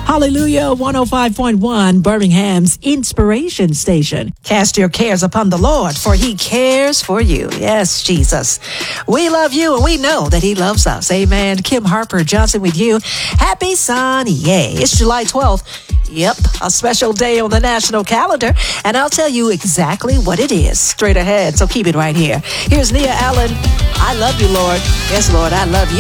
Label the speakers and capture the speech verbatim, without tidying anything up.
Speaker 1: Hallelujah, one oh five point one, Birmingham's Inspiration Station. Cast your cares upon the Lord, for he cares for you. Yes, Jesus. We love you, and we know that he loves us. Amen. Kim Harper Johnson with you. Happy Sunday. It's July twelfth. Yep, a special day on the national calendar, and I'll tell you exactly what it is straight ahead, so keep it right here. Here's Nia Allen. I love you, Lord. Yes, Lord, I love you.